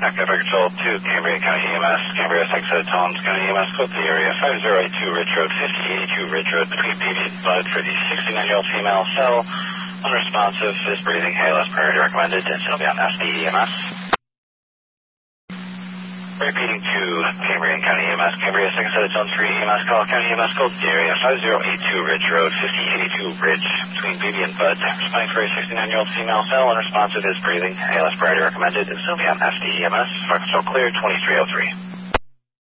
Echo Control 2, Cambria County EMS, Cambria 6 Toms County EMS, code the area 5082 Ridge Road, 5082 Ridge Road, between BB and Bud for the 69-year-old female cell, unresponsive, is breathing, ALS priority recommended, and she'll be on SDEMS. Repeating to Cambria County EMS, Cambria 6 Toms 3 EMS, call County EMS, code the area 5082 Ridge Road, 5082 Ridge, between BB and Bud, responding for a 69-year-old female cell, unresponsive, is breathing, ALS priority recommended, and she'll be on SDEMS, fire control clear, 2303.